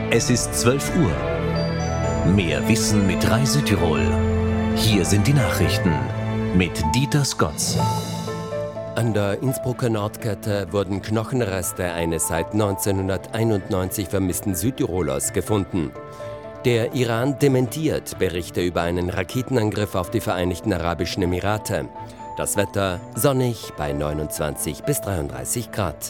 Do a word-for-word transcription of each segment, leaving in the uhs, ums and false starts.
Es ist zwölf Uhr. Mehr Wissen mit Rai Südtirol. Hier sind die Nachrichten mit Dieter Skotz. An der Innsbrucker Nordkette wurden Knochenreste eines seit neunzehnhunderteinundneunzig vermissten Südtirolers gefunden. Der Iran dementiert Berichte über einen Raketenangriff auf die Vereinigten Arabischen Emirate. Das Wetter sonnig bei neunundzwanzig bis dreiunddreißig Grad.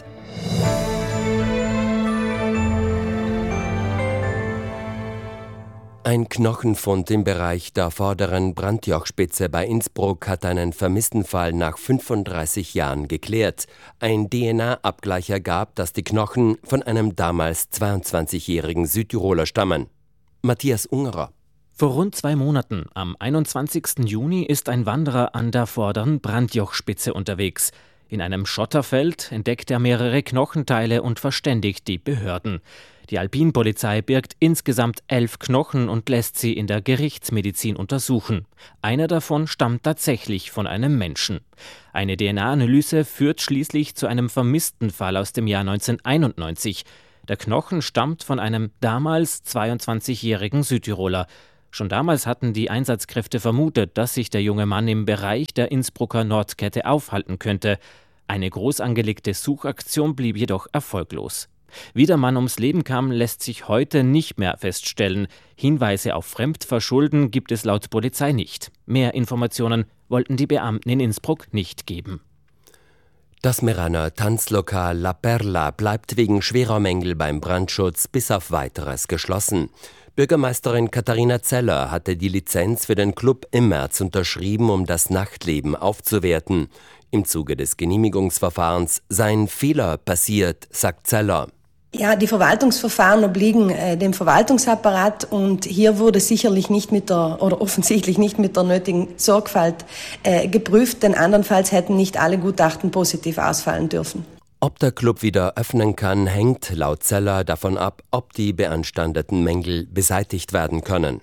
Ein Knochenfund im Bereich der vorderen Brandjochspitze bei Innsbruck hat einen vermissten Fall nach fünfunddreißig Jahren geklärt. Ein D N A-Abgleich ergab, dass die Knochen von einem damals zweiundzwanzigjährigen Südtiroler stammen. Matthias Ungerer. Vor rund zwei Monaten, am einundzwanzigsten Juni, ist ein Wanderer an der vorderen Brandjochspitze unterwegs. In einem Schotterfeld entdeckt er mehrere Knochenteile und verständigt die Behörden. Die Alpinpolizei birgt insgesamt elf Knochen und lässt sie in der Gerichtsmedizin untersuchen. Einer davon stammt tatsächlich von einem Menschen. Eine D N A-Analyse führt schließlich zu einem vermissten Fall aus dem Jahr neunzehnhunderteinundneunzig. Der Knochen stammt von einem damals zweiundzwanzigjährigen Südtiroler. Schon damals hatten die Einsatzkräfte vermutet, dass sich der junge Mann im Bereich der Innsbrucker Nordkette aufhalten könnte. Eine groß angelegte Suchaktion blieb jedoch erfolglos. Wie der Mann ums Leben kam, lässt sich heute nicht mehr feststellen. Hinweise auf Fremdverschulden gibt es laut Polizei nicht. Mehr Informationen wollten die Beamten in Innsbruck nicht geben. Das Meraner Tanzlokal La Perla bleibt wegen schwerer Mängel beim Brandschutz bis auf Weiteres geschlossen. Bürgermeisterin Katharina Zeller hatte die Lizenz für den Club im März unterschrieben, um das Nachtleben aufzuwerten. Im Zuge des Genehmigungsverfahrens seien Fehler passiert, sagt Zeller. Ja, die Verwaltungsverfahren obliegen äh, dem Verwaltungsapparat und hier wurde sicherlich nicht mit der, oder offensichtlich nicht mit der nötigen Sorgfalt äh, geprüft, denn andernfalls hätten nicht alle Gutachten positiv ausfallen dürfen. Ob der Club wieder öffnen kann, hängt laut Zeller davon ab, ob die beanstandeten Mängel beseitigt werden können.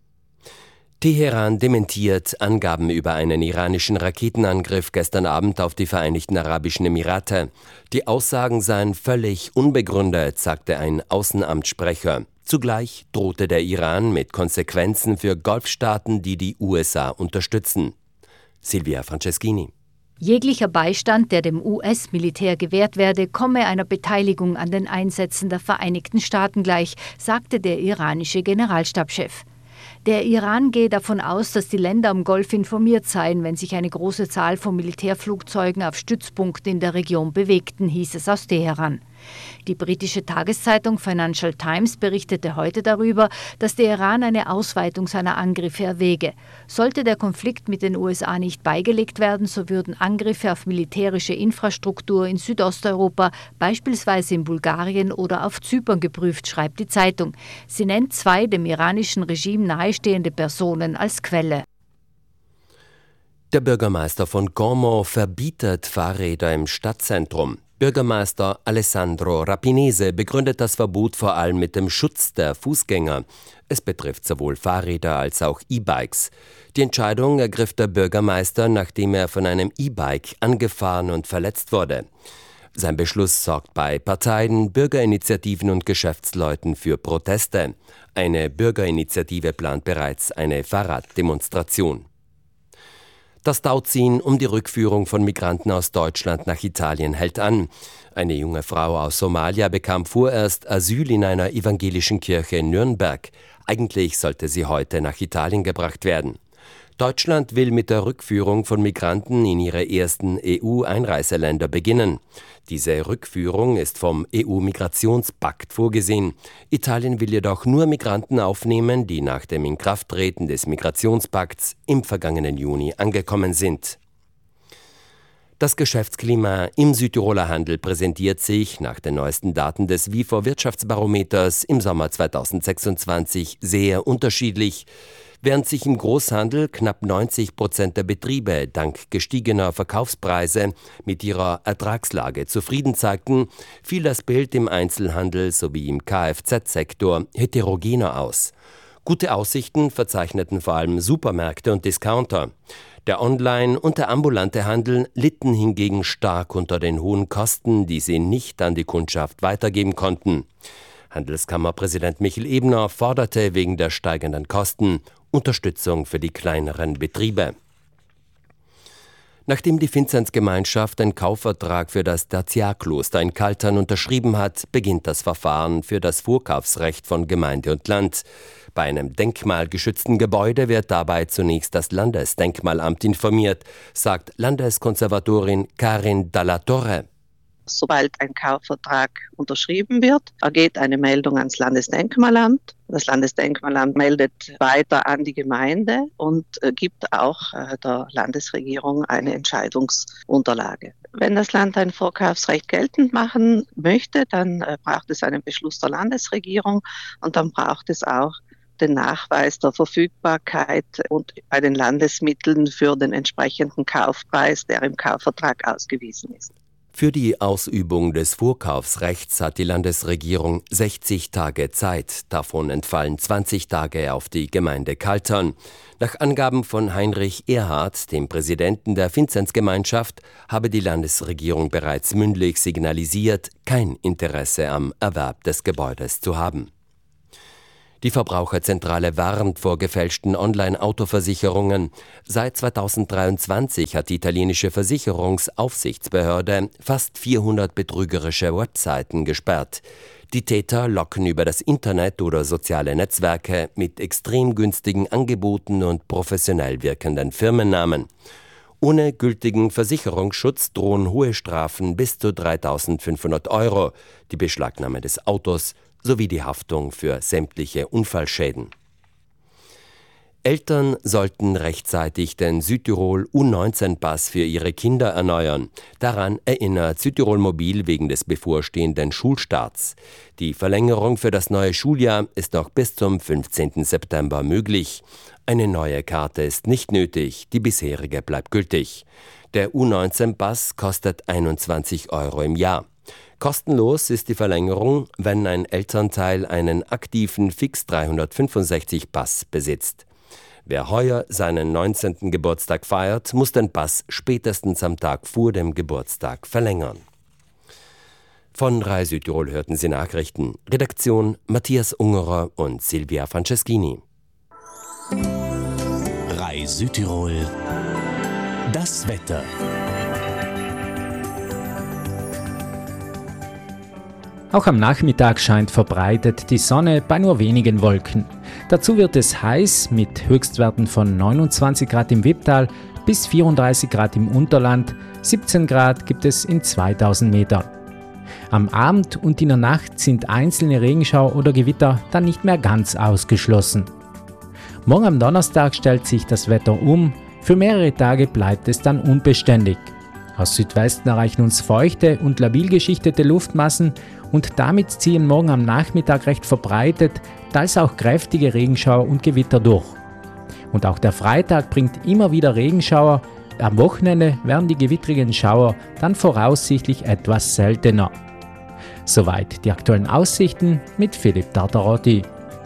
Teheran dementiert Angaben über einen iranischen Raketenangriff gestern Abend auf die Vereinigten Arabischen Emirate. Die Aussagen seien völlig unbegründet, sagte ein Außenamtssprecher. Zugleich drohte der Iran mit Konsequenzen für Golfstaaten, die die U S A unterstützen. Silvia Franceschini. Jeglicher Beistand, der dem U S-Militär gewährt werde, komme einer Beteiligung an den Einsätzen der Vereinigten Staaten gleich, sagte der iranische Generalstabschef. Der Iran gehe davon aus, dass die Länder am Golf informiert seien, wenn sich eine große Zahl von Militärflugzeugen auf Stützpunkten in der Region bewegten, hieß es aus Teheran. Die britische Tageszeitung Financial Times berichtete heute darüber, dass der Iran eine Ausweitung seiner Angriffe erwäge. Sollte der Konflikt mit den U S A nicht beigelegt werden, so würden Angriffe auf militärische Infrastruktur in Südosteuropa, beispielsweise in Bulgarien oder auf Zypern geprüft, schreibt die Zeitung. Sie nennt zwei dem iranischen Regime nahestehende Personen als Quelle. Der Bürgermeister von Como verbietet Fahrräder im Stadtzentrum. Bürgermeister Alessandro Rapinese begründet das Verbot vor allem mit dem Schutz der Fußgänger. Es betrifft sowohl Fahrräder als auch E-Bikes. Die Entscheidung ergriff der Bürgermeister, nachdem er von einem E-Bike angefahren und verletzt wurde. Sein Beschluss sorgt bei Parteien, Bürgerinitiativen und Geschäftsleuten für Proteste. Eine Bürgerinitiative plant bereits eine Fahrraddemonstration. Das Tauziehen um die Rückführung von Migranten aus Deutschland nach Italien hält an. Eine junge Frau aus Somalia bekam vorerst Asyl in einer evangelischen Kirche in Nürnberg. Eigentlich sollte sie heute nach Italien gebracht werden. Deutschland will mit der Rückführung von Migranten in ihre ersten E U-Einreiseländer beginnen. Diese Rückführung ist vom E U-Migrationspakt vorgesehen. Italien will jedoch nur Migranten aufnehmen, die nach dem Inkrafttreten des Migrationspakts im vergangenen Juni angekommen sind. Das Geschäftsklima im Südtiroler Handel präsentiert sich nach den neuesten Daten des W I F O-Wirtschaftsbarometers im Sommer zweitausendsechsundzwanzig sehr unterschiedlich. Während sich im Großhandel knapp neunzig Prozent der Betriebe dank gestiegener Verkaufspreise mit ihrer Ertragslage zufrieden zeigten, fiel das Bild im Einzelhandel sowie im Kfz-Sektor heterogener aus. Gute Aussichten verzeichneten vor allem Supermärkte und Discounter. Der Online- und der ambulante Handel litten hingegen stark unter den hohen Kosten, die sie nicht an die Kundschaft weitergeben konnten. Handelskammerpräsident Michel Ebner forderte wegen der steigenden Kosten Unterstützung für die kleineren Betriebe. Nachdem die Vinzenzgemeinschaft einen Kaufvertrag für das Tertiarkloster in Kaltern unterschrieben hat, beginnt das Verfahren für das Vorkaufsrecht von Gemeinde und Land. Bei einem denkmalgeschützten Gebäude wird dabei zunächst das Landesdenkmalamt informiert, sagt Landeskonservatorin Karin Dalla Torre. Sobald ein Kaufvertrag unterschrieben wird, ergeht eine Meldung ans Landesdenkmalamt. Das Landesdenkmalamt meldet weiter an die Gemeinde und gibt auch der Landesregierung eine Entscheidungsunterlage. Wenn das Land ein Vorkaufsrecht geltend machen möchte, dann braucht es einen Beschluss der Landesregierung und dann braucht es auch den Nachweis der Verfügbarkeit und bei den Landesmitteln für den entsprechenden Kaufpreis, der im Kaufvertrag ausgewiesen ist. Für die Ausübung des Vorkaufsrechts hat die Landesregierung sechzig Tage Zeit. Davon entfallen zwanzig Tage auf die Gemeinde Kaltern. Nach Angaben von Heinrich Erhardt, dem Präsidenten der Vinzenzgemeinschaft, habe die Landesregierung bereits mündlich signalisiert, kein Interesse am Erwerb des Gebäudes zu haben. Die Verbraucherzentrale warnt vor gefälschten Online-Autoversicherungen. Seit zweitausenddreiundzwanzig hat die italienische Versicherungsaufsichtsbehörde fast vierhundert betrügerische Webseiten gesperrt. Die Täter locken über das Internet oder soziale Netzwerke mit extrem günstigen Angeboten und professionell wirkenden Firmennamen. Ohne gültigen Versicherungsschutz drohen hohe Strafen bis zu dreitausendfünfhundert Euro, die Beschlagnahme des Autos sowie die Haftung für sämtliche Unfallschäden. Eltern sollten rechtzeitig den Südtirol U neunzehn Pass für ihre Kinder erneuern. Daran erinnert Südtirol Mobil wegen des bevorstehenden Schulstarts. Die Verlängerung für das neue Schuljahr ist noch bis zum fünfzehnten September möglich. Eine neue Karte ist nicht nötig, die bisherige bleibt gültig. Der U neunzehn Pass kostet einundzwanzig Euro im Jahr. Kostenlos ist die Verlängerung, wenn ein Elternteil einen aktiven Fix dreihundertfünfundsechzig Pass besitzt. Wer heuer seinen neunzehnten Geburtstag feiert, muss den Pass spätestens am Tag vor dem Geburtstag verlängern. Von Rai Südtirol hörten Sie Nachrichten. Redaktion Matthias Ungerer und Silvia Franceschini. Rai Südtirol. Das Wetter. Auch am Nachmittag scheint verbreitet die Sonne bei nur wenigen Wolken. Dazu wird es heiß mit Höchstwerten von neunundzwanzig Grad im Wipptal bis vierunddreißig Grad im Unterland, siebzehn Grad gibt es in zweitausend Metern. Am Abend und in der Nacht sind einzelne Regenschauer oder Gewitter dann nicht mehr ganz ausgeschlossen. Morgen am Donnerstag stellt sich das Wetter um, für mehrere Tage bleibt es dann unbeständig. Aus Südwesten erreichen uns feuchte und labil geschichtete Luftmassen und damit ziehen morgen am Nachmittag recht verbreitet, teils auch kräftige Regenschauer und Gewitter durch. Und auch der Freitag bringt immer wieder Regenschauer, am Wochenende werden die gewittrigen Schauer dann voraussichtlich etwas seltener. Soweit die aktuellen Aussichten mit Philipp Tartarotti.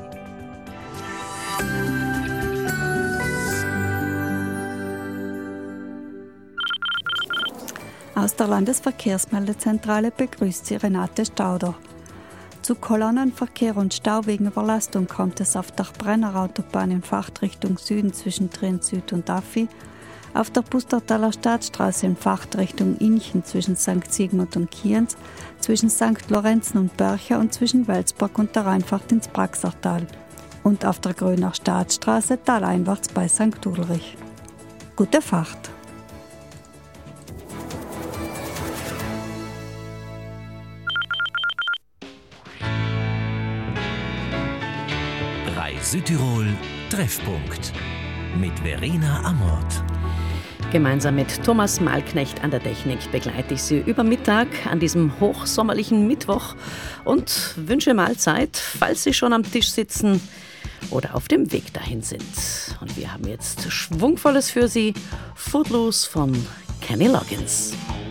Aus der Landesverkehrsmeldezentrale begrüßt sie Renate Stauder. Zu Kolonnenverkehr und Stau wegen Überlastung kommt es auf der Brennerautobahn in Fachtrichtung Süden zwischen Trient Süd und Affi, auf der Pustertaler Staatsstraße in Fachtrichtung Inchen zwischen Sankt Sigmund und Kienz, zwischen Sankt Lorenzen und Börcher und zwischen Welsburg und der Rheinfahrt ins Praxertal und auf der Gröner Staatsstraße taleinwärts bei Sankt Ulrich. Gute Fahrt! Südtirol Treffpunkt mit Verena Amort. Gemeinsam mit Thomas Malknecht an der Technik begleite ich Sie über Mittag an diesem hochsommerlichen Mittwoch und wünsche Mahlzeit, falls Sie schon am Tisch sitzen oder auf dem Weg dahin sind. Und wir haben jetzt Schwungvolles für Sie, Footloose von Kenny Loggins.